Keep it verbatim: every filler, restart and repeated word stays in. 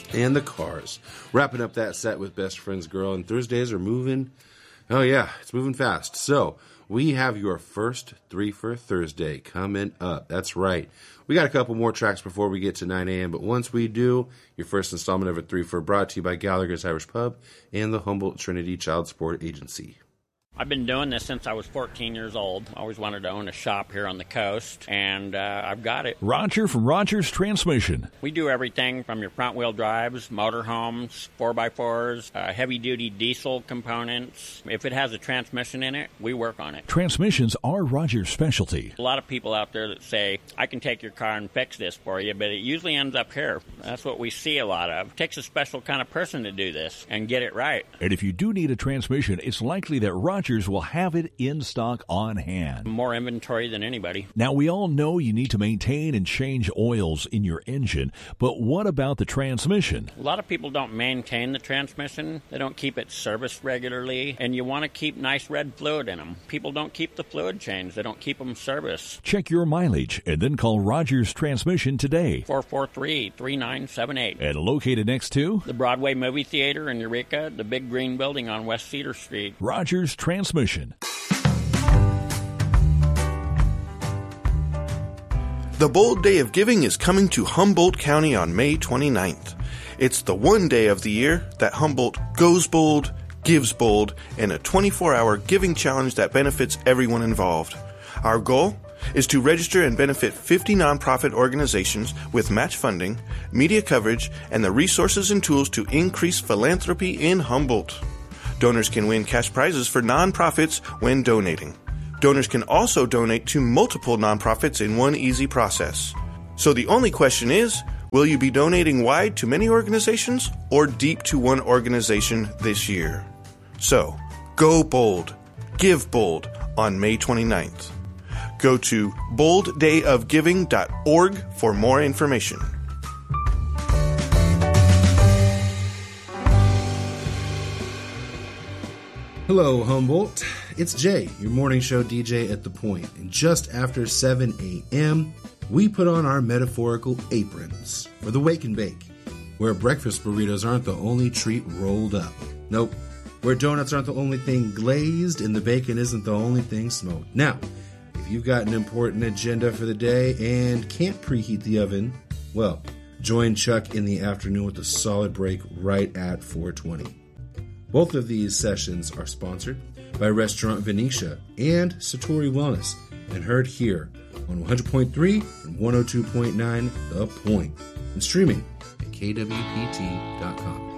and the cars. Wrapping up that set with Best Friends Girl, and Thursdays are moving. Oh, yeah, it's moving fast. So we have your first Three for Thursday coming up. That's right. We got a couple more tracks before we get to nine a.m., but once we do, your first installment of a Three for brought to you by Gallagher's Irish Pub and the Humboldt Trinity Child Support Agency. I've been doing this since I was fourteen years old. I always wanted to own a shop here on the coast, and uh, I've got it. Roger from Rogers Transmission. We do everything from your front-wheel drives, motorhomes, four by fours, uh, heavy-duty diesel components. If it has a transmission in it, we work on it. Transmissions are Rogers' specialty. A lot of people out there that say, I can take your car and fix this for you, but it usually ends up here. That's what we see a lot of. It takes a special kind of person to do this and get it right. And if you do need a transmission, it's likely that Rogers will have it in stock on hand. More inventory than anybody. Now, we all know you need to maintain and change oils in your engine, but what about the transmission? A lot of people don't maintain the transmission. They don't keep it serviced regularly, and you want to keep nice red fluid in them. People don't keep the fluid changed. They don't keep them serviced. Check your mileage and then call Rogers Transmission today. four four three, three nine seven eight. And located next to the Broadway Movie Theater in Eureka, the big green building on West Cedar Street. Rogers Transmission. Transmission. The Bold Day of Giving is coming to Humboldt County on May twenty-ninth. It's the one day of the year that Humboldt goes bold, gives bold, in a twenty-four hour giving challenge that benefits everyone involved. Our goal is to register and benefit fifty nonprofit organizations with match funding, media coverage, and the resources and tools to increase philanthropy in Humboldt. Donors can win cash prizes for nonprofits when donating. Donors can also donate to multiple nonprofits in one easy process. So the only question is, will you be donating wide to many organizations or deep to one organization this year? So, go bold, give bold on May twenty-ninth. Go to bold day of giving dot org for more information. Hello, Humboldt. It's Jay, your morning show D J at The Point. And just after seven a.m., we put on our metaphorical aprons for the Wake and Bake, where breakfast burritos aren't the only treat rolled up. Nope. Where donuts aren't the only thing glazed and the bacon isn't the only thing smoked. Now, if you've got an important agenda for the day and can't preheat the oven, well, join Chuck in the afternoon with a solid break right at four twenty. Both of these sessions are sponsored by Restaurant Venetia and Satori Wellness and heard here on one hundred point three and one oh two point nine The Point and streaming at K W P T dot com.